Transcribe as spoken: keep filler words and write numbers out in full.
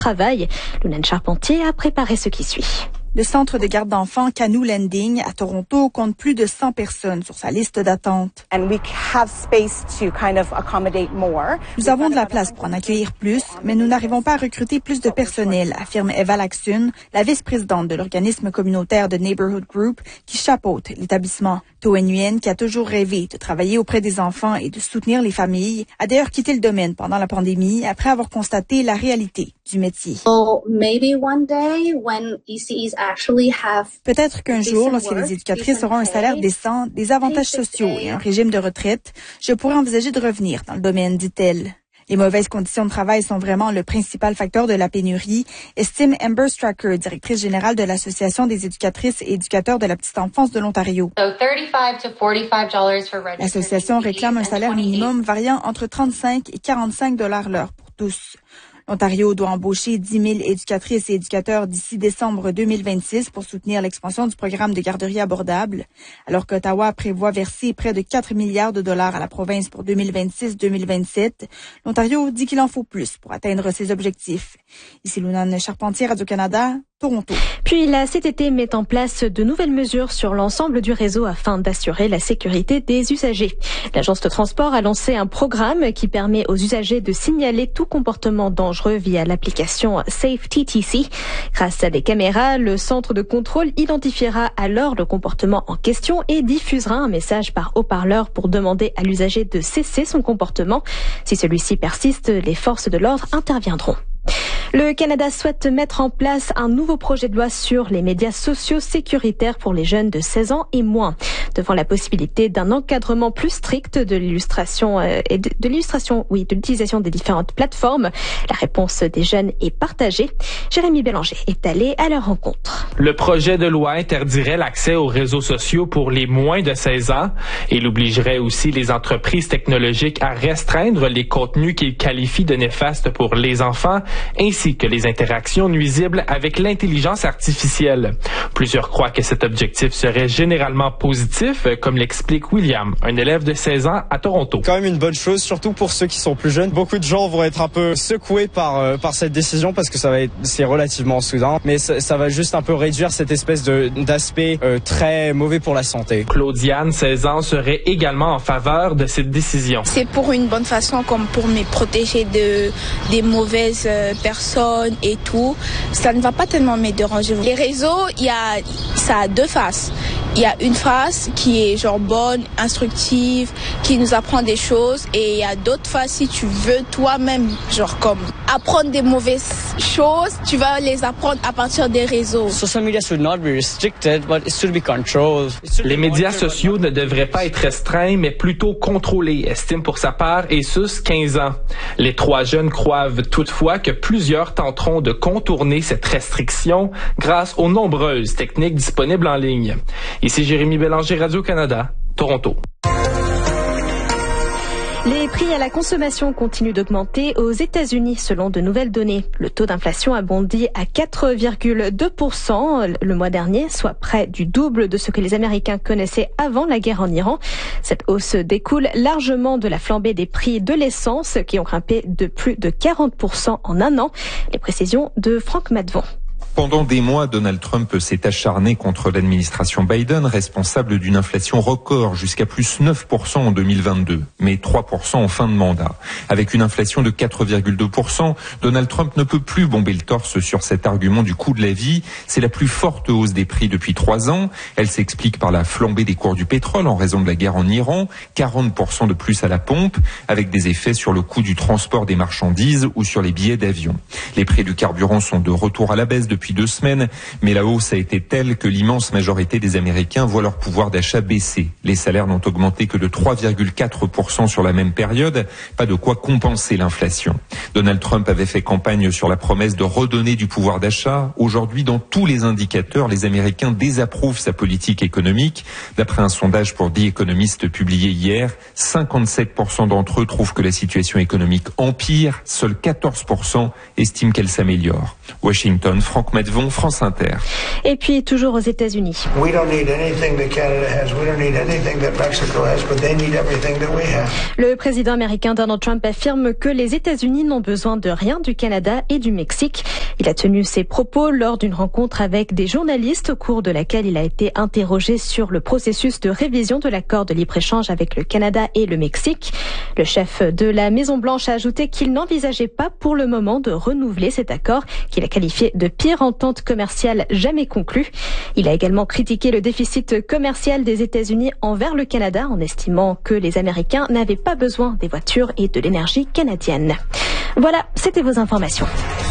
travail. Lunane Charpentier a préparé ce qui suit. Le centre de garde d'enfants Canoe Landing à Toronto compte plus de cent personnes sur sa liste d'attente. And we have space to kind of accommodate more. Nous avons de la place pour en accueillir plus, mais nous n'arrivons pas à recruter plus de personnel, affirme Eva Laxun, la vice-présidente de l'organisme communautaire de Neighborhood Group qui chapeaute l'établissement. To Nguyen, qui a toujours rêvé de travailler auprès des enfants et de soutenir les familles, a d'ailleurs quitté le domaine pendant la pandémie après avoir constaté la réalité du métier. Oh, maybe one day when E C Es actually have Peut-être qu'un jour, lorsque les éducatrices auront un salaire décent, des avantages sociaux et un régime de retraite, je pourrais envisager de revenir dans le domaine, dit-elle. Les mauvaises conditions de travail sont vraiment le principal facteur de la pénurie, estime Amber Stracker, directrice générale de l'Association des éducatrices et éducateurs de la petite enfance de l'Ontario. L'association réclame un salaire minimum variant entre trente-cinq et quarante-cinq dollars l'heure pour tous. L'Ontario doit embaucher dix mille éducatrices et éducateurs d'ici décembre deux mille vingt-six pour soutenir l'expansion du programme de garderie abordable, alors qu'Ottawa prévoit verser près de quatre milliards de dollars à la province pour deux mille vingt-six deux mille vingt-sept. L'Ontario dit qu'il en faut plus pour atteindre ses objectifs. Ici Lunane Charpentier, Radio-Canada, Toronto. Puis la C T T met en place de nouvelles mesures sur l'ensemble du réseau afin d'assurer la sécurité des usagers. L'agence de transport a lancé un programme qui permet aux usagers de signaler tout comportement dangereux via l'application Safe T T C. Grâce à des caméras, le centre de contrôle identifiera alors le comportement en question et diffusera un message par haut-parleur pour demander à l'usager de cesser son comportement. Si celui-ci persiste, les forces de l'ordre interviendront. Le Canada souhaite mettre en place un nouveau projet de loi sur les médias sociaux sécuritaires pour les jeunes de seize ans et moins. Devant la possibilité d'un encadrement plus strict de l'illustration et de, de l'illustration, oui, de l'utilisation des différentes plateformes, la réponse des jeunes est partagée. Jérémy Bélanger est allé à leur rencontre. Le projet de loi interdirait l'accès aux réseaux sociaux pour les moins de seize ans. Il obligerait aussi les entreprises technologiques à restreindre les contenus qu'ils qualifient de néfastes pour les enfants, ainsi que les interactions nuisibles avec l'intelligence artificielle. Plusieurs croient que cet objectif serait généralement positif, comme l'explique William, un élève de seize ans à Toronto. Quand même une bonne chose, surtout pour ceux qui sont plus jeunes. Beaucoup de gens vont être un peu secoués par euh, par cette décision parce que ça va être c'est relativement soudain, mais ça, ça va juste un peu réduire cette espèce de d'aspect euh, très mauvais pour la santé. Claudiane, seize ans, serait également en faveur de cette décision. C'est pour une bonne façon, comme pour me protéger de des mauvaises euh, personnes et tout. Ça ne va pas tellement me déranger. Les réseaux, il y a ça a deux faces. Il y a une face qui est genre bonne, instructive, qui nous apprend des choses, et il y a d'autres faces si tu veux toi-même, genre comme apprendre des mauvaises choses, tu vas les apprendre à partir des réseaux. Social media should not be restricted, but it should be controlled. Les médias sociaux ne devraient pas être restreints, mais plutôt contrôlés, estime pour sa part Esus, quinze ans. Les trois jeunes croient toutefois que plusieurs tenteront de contourner cette restriction grâce aux nombreuses techniques disponibles en ligne. Ici Jérémy Bélanger, Radio-Canada, Toronto. Les prix à la consommation continuent d'augmenter aux États-Unis selon de nouvelles données. Le taux d'inflation a bondi à quatre virgule deux pour cent le mois dernier, soit près du double de ce que les Américains connaissaient avant la guerre en Iran. Cette hausse découle largement de la flambée des prix de l'essence qui ont grimpé de plus de quarante pour cent en un an. Les précisions de Franck Madvon. Pendant des mois, Donald Trump s'est acharné contre l'administration Biden, responsable d'une inflation record jusqu'à plus neuf pour cent en deux mille vingt-deux, mais trois pour cent en fin de mandat. Avec une inflation de quatre virgule deux pour cent, Donald Trump ne peut plus bomber le torse sur cet argument du coût de la vie. C'est la plus forte hausse des prix depuis trois ans. Elle s'explique par la flambée des cours du pétrole en raison de la guerre en Iran, quarante pour cent de plus à la pompe, avec des effets sur le coût du transport des marchandises ou sur les billets d'avion. Les prix du carburant sont de retour à la baisse depuis deux semaines, mais la hausse a été telle que l'immense majorité des Américains voient leur pouvoir d'achat baisser. Les salaires n'ont augmenté que de trois virgule quatre pour cent sur la même période, pas de quoi compenser l'inflation. Donald Trump avait fait campagne sur la promesse de redonner du pouvoir d'achat. Aujourd'hui, dans tous les indicateurs, les Américains désapprouvent sa politique économique. D'après un sondage pour The Economist publié hier, cinquante-sept pour cent d'entre eux trouvent que la situation économique empire, seuls quatorze pour cent estiment qu'elle s'améliore. Washington, Franck Madvon. Medvon, France Inter. Et puis toujours aux États-Unis. Le président américain Donald Trump affirme que les États-Unis n'ont besoin de rien du Canada et du Mexique. Il a tenu ses propos lors d'une rencontre avec des journalistes au cours de laquelle il a été interrogé sur le processus de révision de l'accord de libre-échange avec le Canada et le Mexique. Le chef de la Maison-Blanche a ajouté qu'il n'envisageait pas pour le moment de renouveler cet accord qu'il a qualifié de pire entente commerciale jamais conclue. Il a également critiqué le déficit commercial des États-Unis envers le Canada en estimant que les Américains n'avaient pas besoin des voitures et de l'énergie canadienne. Voilà, c'était vos informations.